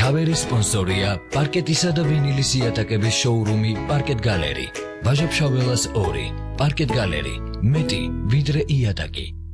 მთავარი სპონსორია პარკეტისა და ვინილის იატაკების შოურუმი პარკეტ გალერი. ვაჟა-ფშაველას 2. პარკეტ გალერი. მეტი ვიდრე იატაკი.